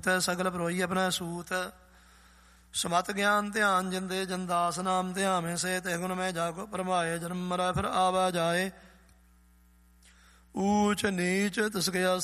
ਸੂਤ ਹੈ, ਸਗਲ ਪਰੋਈ ਆਪਣਾ ਸੂਤ। ਸਮਤ ਗਿਆਨ ਧਿਆਨ ਜਿੰਦੇ ਜਨਦਾਸ ਨਾਮ ਧਿਆਵੇਂ ਸੇ, ਤੇ ਗੁਣ ਮੈਂ ਜਾਗੋ ਪਰਮਾਏ। ਜਨਮ ਮਰੈ ਫਿਰ ਆਵਾ ਜਾਏ, ਊਚ ਨੀਚ ਤਿਸ ਗਿਆ